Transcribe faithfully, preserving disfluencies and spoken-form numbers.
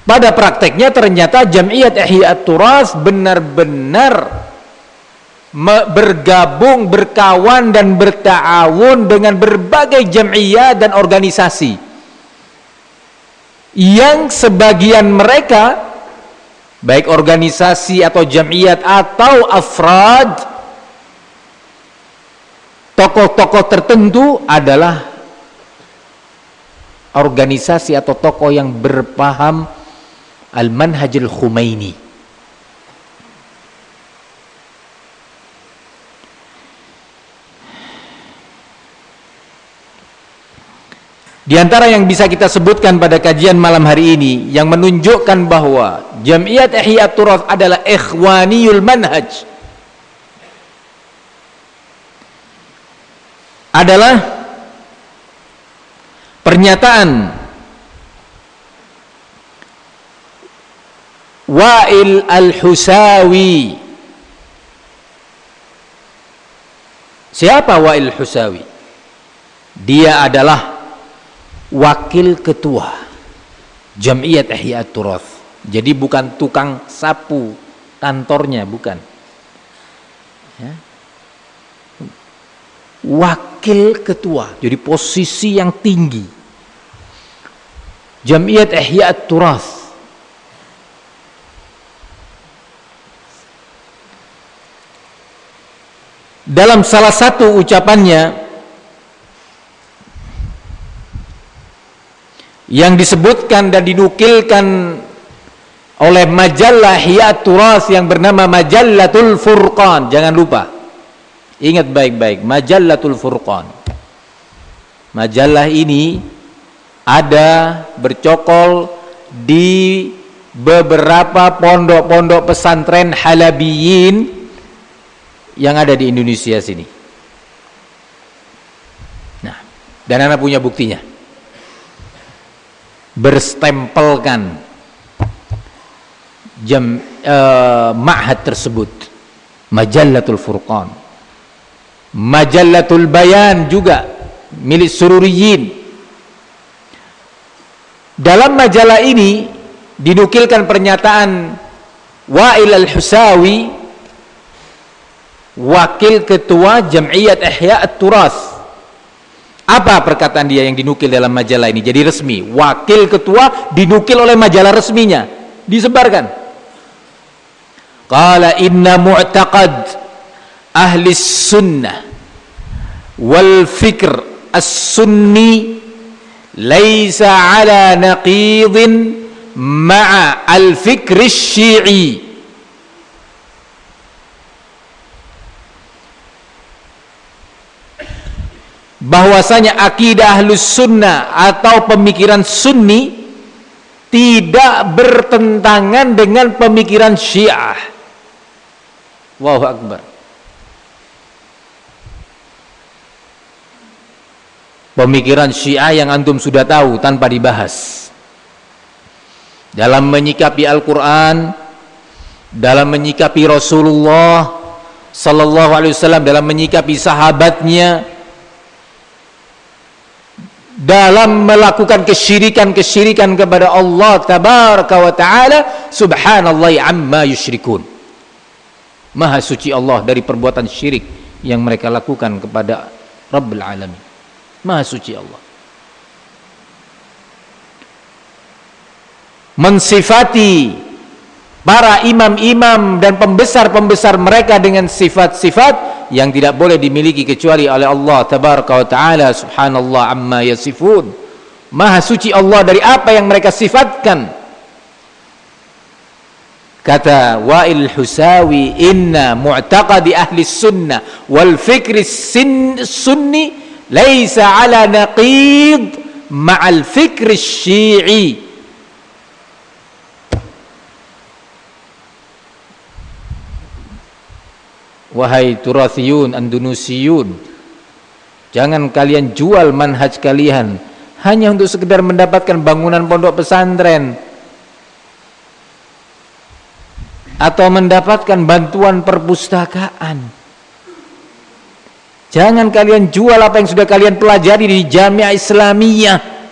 Pada prakteknya ternyata Jam'iyat Ihya'ut Turas benar-benar bergabung, berkawan dan berta'awun dengan berbagai jam'iyah dan organisasi yang sebagian mereka, baik organisasi atau jam'iyat atau afrad, tokoh-tokoh tertentu adalah organisasi atau tokoh yang berpaham Al-Manhajul Khumaini. Di antara yang bisa kita sebutkan pada kajian malam hari ini yang menunjukkan bahwa Jam'iyat Ihya'ut Turas adalah ikhwaniyul manhaj adalah pernyataan Wa'il Al-Husawi. Siapa Wa'il Husawi? Dia adalah wakil ketua Jam'iyat Ihya'ut Turas. Jadi bukan tukang sapu kantornya, bukan ya. Wakil ketua, jadi posisi yang tinggi Jam'iyat Ihya'ut Turas. Dalam salah satu ucapannya yang disebutkan dan dinukilkan oleh majalah Ihya'ut Turas yang bernama Majallatul Furqan, jangan lupa, ingat baik-baik, Majallatul Furqan. Majalah ini ada bercokol di beberapa pondok-pondok pesantren Halabiyin yang ada di Indonesia sini. Nah, dan anak punya buktinya. Berstempelkan jam uh, ma'had tersebut Majallatul Furqan. Majallatul Bayan juga milik Sururiyin. Dalam majalah ini dinukilkan pernyataan Wa'il Al-Husawi, wakil ketua Jam'iyat Ihya'ut Turas. Apa perkataan dia yang dinukil dalam majalah ini? Jadi resmi, wakil ketua dinukil oleh majalah resminya, disebarkan. Qala inna mu'taqad ahli sunnah wal fikr as-sunni laysa ala naqidin ma'a al-fikr asy-syi'i. Bahwasanya akidah ahlus sunnah atau pemikiran sunni tidak bertentangan dengan pemikiran syiah. Allahu Akbar. Pemikiran syiah yang antum sudah tahu tanpa dibahas, dalam menyikapi Al-Quran, dalam menyikapi Rasulullah Sallallahu Alaihi Wasallam, dalam menyikapi sahabatnya, dalam melakukan kesyirikan-kesyirikan kepada Allah Tabaraka wa Ta'ala. Subhanallah amma yusyrikun. Maha suci Allah dari perbuatan syirik yang mereka lakukan kepada Rabbul Alamin. Maha suci Allah. Mensifati para imam-imam dan pembesar-pembesar mereka dengan sifat-sifat yang tidak boleh dimiliki kecuali oleh Allah Tabaraka wa Ta'ala. Subhanallah amma yasifun. Maha suci Allah dari apa yang mereka sifatkan. Kata Wa'il Husawi, inna mu'taqadi ahli sunnah wal fikri sunni laysa ala naqid ma'al fikri syi'i. Wahai Turathiyun, Andunusiyun, jangan kalian jual manhaj kalian hanya untuk sekedar mendapatkan bangunan pondok pesantren atau mendapatkan bantuan perpustakaan. Jangan kalian jual apa yang sudah kalian pelajari di Jamiah Islamiyah.